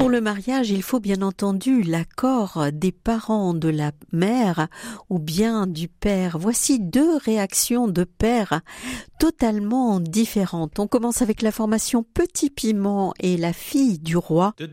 Pour le mariage, il faut bien entendu l'accord des parents de la mère ou bien du père. Voici 2 réactions de pères totalement différentes. On commence avec la formation Petit Piment et la fille du roi.